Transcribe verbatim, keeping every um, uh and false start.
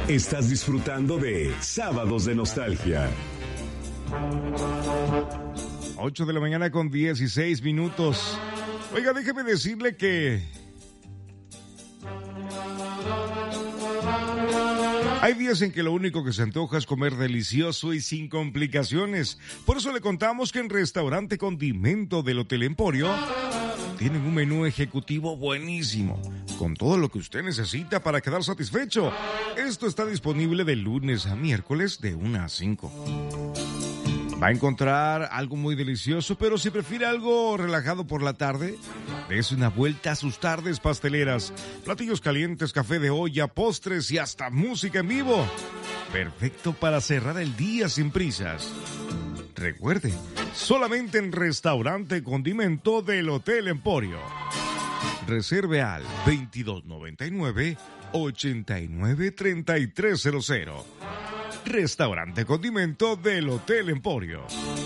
Estás disfrutando de Sábados de Nostalgia. ocho de la mañana con dieciséis minutos. Oiga, déjeme decirle que hay días en que lo único que se antoja es comer delicioso y sin complicaciones. Por eso le contamos que en Restaurante Condimento del Hotel Emporio tienen un menú ejecutivo buenísimo, con todo lo que usted necesita para quedar satisfecho. Esto está disponible de lunes a miércoles de una a cinco. Va a encontrar algo muy delicioso, pero si prefiere algo relajado por la tarde, dése una vuelta a sus tardes pasteleras. Platillos calientes, café de olla, postres y hasta música en vivo. Perfecto para cerrar el día sin prisas. Recuerde, solamente en Restaurante Condimento del Hotel Emporio. Reserve al veintidós noventa y nueve, ochenta y nueve, treinta y tres cero cero. Restaurante Condimento del Hotel Emporio.